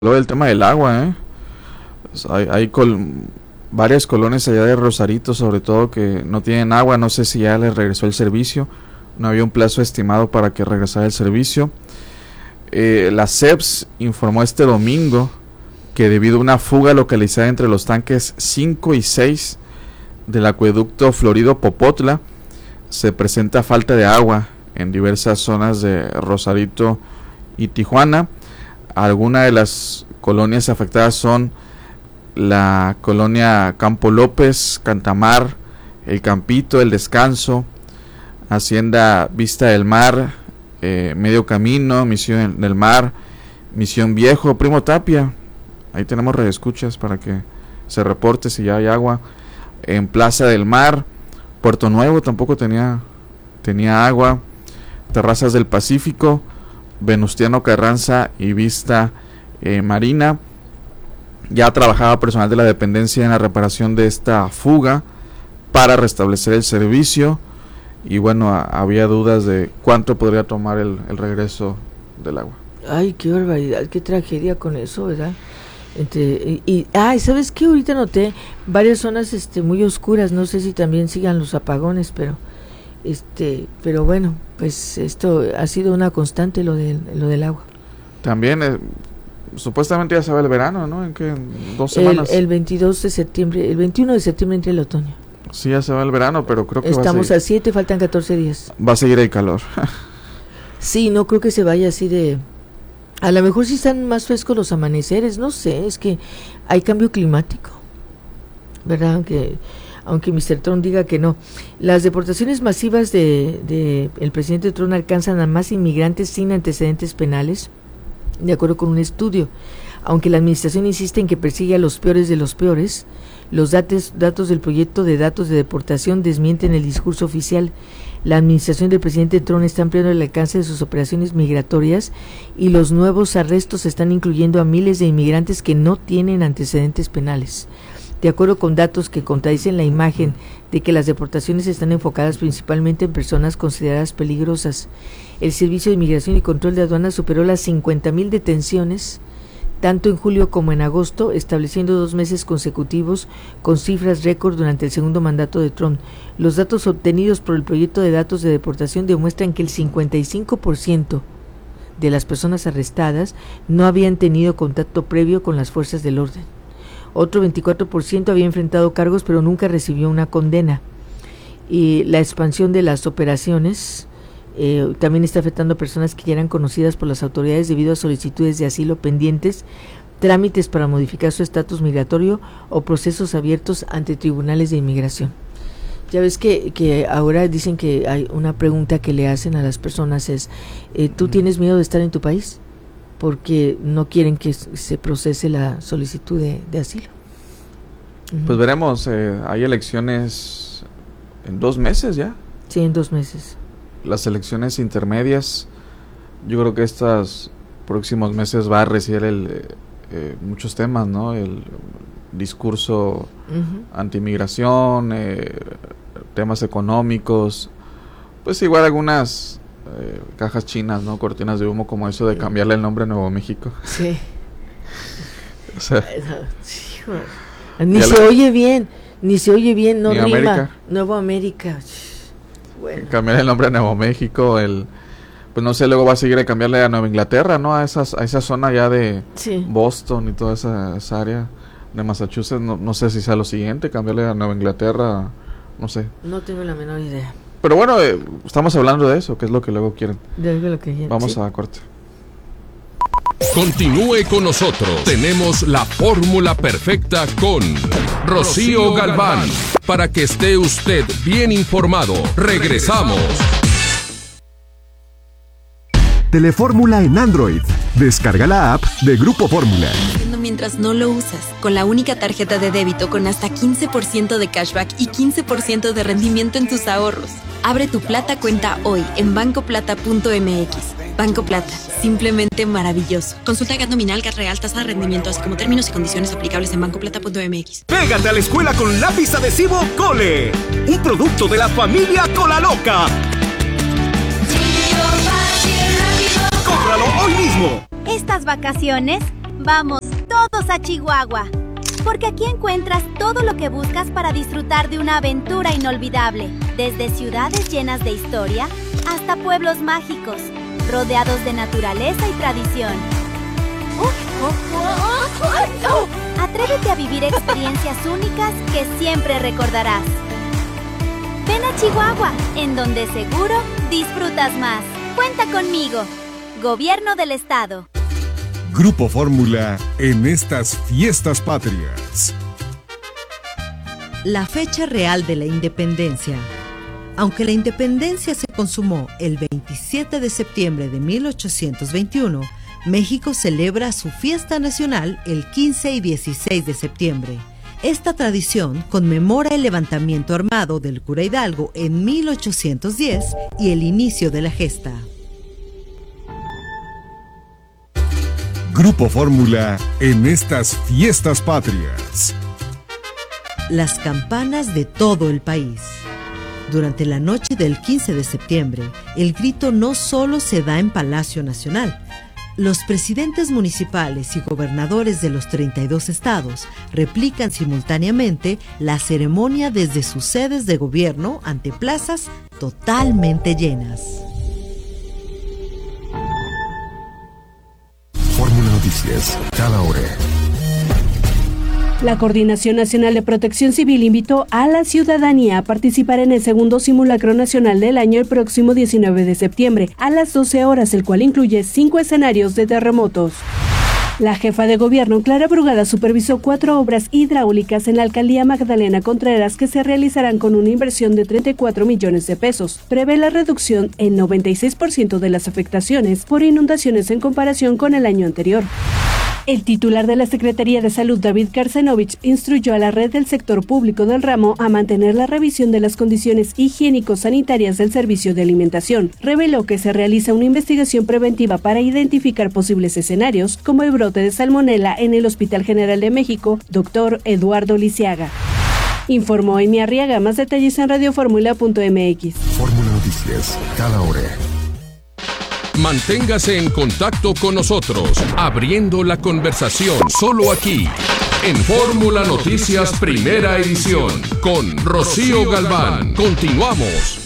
Luego el tema del agua, pues hay varias colonias allá de Rosarito, sobre todo, que no tienen agua. No sé si ya les regresó el servicio. No había un plazo estimado para que regresara el servicio. La CEPS informó este domingo que debido a una fuga localizada entre los tanques 5 y 6 del acueducto Florido-Popotla, se presenta falta de agua en diversas zonas de Rosarito y Tijuana. Algunas de las colonias afectadas son la colonia Campo López, Cantamar, El Campito, El Descanso, Hacienda Vista del Mar, Medio Camino, Misión del Mar, Misión Viejo, Primo Tapia. Ahí tenemos redescuchas para que se reporte si ya hay agua. En Plaza del Mar, Puerto Nuevo tampoco tenía agua. Terrazas del Pacífico, Venustiano Carranza y Vista Marina. Ya trabajaba personal de la dependencia en la reparación de esta fuga para restablecer el servicio. Y bueno, había dudas de cuánto podría tomar el regreso del agua. Ay, qué barbaridad, qué tragedia con eso, ¿verdad? ¿Sabes qué? Ahorita noté varias zonas muy oscuras, no sé si también sigan los apagones, pero bueno, pues esto ha sido una constante, lo del agua. También supuestamente ya se va el verano, ¿no? ¿En qué? 2 semanas. El 22 de septiembre, el 21 de septiembre entra el otoño. Sí, ya se va el verano, pero creo que estamos a 7, faltan 14 días. Va a seguir el calor. Sí, no creo que se vaya así de... A lo mejor sí están más frescos los amaneceres, no sé, es que hay cambio climático, ¿verdad? Aunque Mr. Trump diga que no. Las deportaciones masivas de el presidente Trump alcanzan a más inmigrantes sin antecedentes penales, de acuerdo con un estudio. Aunque la administración insiste en que persigue a los peores de los peores, los datos del proyecto de datos de deportación desmienten el discurso oficial. La administración del presidente Trump está ampliando el alcance de sus operaciones migratorias y los nuevos arrestos están incluyendo a miles de inmigrantes que no tienen antecedentes penales. De acuerdo con datos que contradicen la imagen de que las deportaciones están enfocadas principalmente en personas consideradas peligrosas. El Servicio de Inmigración y Control de Aduanas superó las 50,000 detenciones, tanto en julio como en agosto, estableciendo 2 meses consecutivos con cifras récord durante el segundo mandato de Trump. Los datos obtenidos por el proyecto de datos de deportación demuestran que el 55% de las personas arrestadas no habían tenido contacto previo con las fuerzas del orden. Otro 24% había enfrentado cargos pero nunca recibió una condena. Y la expansión de las operaciones también está afectando a personas que ya eran conocidas por las autoridades debido a solicitudes de asilo pendientes, trámites para modificar su estatus migratorio o procesos abiertos ante tribunales de inmigración. Ya ves que ahora dicen que hay una pregunta que le hacen a las personas es, ¿tú tienes miedo de estar en tu país? Porque no quieren que se procese la solicitud de asilo. Pues veremos, hay elecciones en 2 meses ya. Sí, en 2 meses. Las elecciones intermedias, yo creo que estos próximos meses va a recibir muchos temas, ¿no? El discurso anti-inmigración, temas económicos, pues igual algunas cajas chinas, ¿no? Cortinas de humo como eso de cambiarle el nombre a Nuevo México. Sí. O sea, ni se oye bien, no rima. América. Nuevo América. Bueno. Cambiar el nombre a Nuevo México, pues no sé, luego va a seguir a cambiarle a Nueva Inglaterra, ¿no? A esa zona ya de Boston y toda esa área de Massachusetts, no sé si sea lo siguiente, cambiarle a Nueva Inglaterra, no sé. No tengo la menor idea. Pero bueno, estamos hablando de eso, que es lo que luego quieren. Vamos a corte. Continúe con nosotros. Tenemos la fórmula perfecta con Rocío Galván. Para que esté usted bien informado. Regresamos. Telefórmula en Android. Descarga la app de Grupo Fórmula. Mientras no lo usas, con la única tarjeta de débito con hasta 15% de cashback y 15% de rendimiento en tus ahorros. Abre tu Plata cuenta hoy en bancoplata.mx. Banco Plata, simplemente maravilloso. Consulta GAT nominal, GAT real, tasa de rendimiento, así como términos y condiciones aplicables en bancoplata.mx. Pégate a la escuela con lápiz adhesivo Cole, un producto de la familia Colaloca. Cómpralo hoy mismo. Estas vacaciones Vamos todos a Chihuahua, porque aquí encuentras todo lo que buscas para disfrutar de una aventura inolvidable, desde ciudades llenas de historia hasta pueblos mágicos, rodeados de naturaleza y tradición. Atrévete a vivir experiencias únicas que siempre recordarás. Ven a Chihuahua, en donde seguro disfrutas más. Cuenta conmigo. Gobierno del Estado. Grupo Fórmula en estas fiestas patrias. La fecha real de la independencia. Aunque la independencia se consumó el 27 de septiembre de 1821, México celebra su fiesta nacional el 15 y 16 de septiembre. Esta tradición conmemora el levantamiento armado del cura Hidalgo en 1810 y el inicio de la gesta. Grupo Fórmula en estas fiestas patrias. Las campanas de todo el país. Durante la noche del 15 de septiembre, el grito no solo se da en Palacio Nacional. Los presidentes municipales y gobernadores de los 32 estados replican simultáneamente la ceremonia desde sus sedes de gobierno ante plazas totalmente llenas. Fórmula Noticias, cada hora. La Coordinación Nacional de Protección Civil invitó a la ciudadanía a participar en el segundo simulacro nacional del año el próximo 19 de septiembre a las 12 horas, el cual incluye 5 escenarios de terremotos. La jefa de gobierno, Clara Brugada, supervisó 4 obras hidráulicas en la alcaldía Magdalena Contreras que se realizarán con una inversión de 34 millones de pesos. Prevé la reducción en 96% de las afectaciones por inundaciones en comparación con el año anterior. El titular de la Secretaría de Salud, David Karcenovich, instruyó a la red del sector público del ramo a mantener la revisión de las condiciones higiénico-sanitarias del servicio de alimentación. Reveló que se realiza una investigación preventiva para identificar posibles escenarios, como el brote de salmonela en el Hospital General de México, Dr. Eduardo Lisiaga. Informó Amy Arriaga. Más detalles en radioformula.mx. Fórmula Noticias, cada hora. Manténgase en contacto con nosotros, abriendo la conversación solo aquí, en Fórmula Noticias Primera Edición, con Rocío Galván. Continuamos.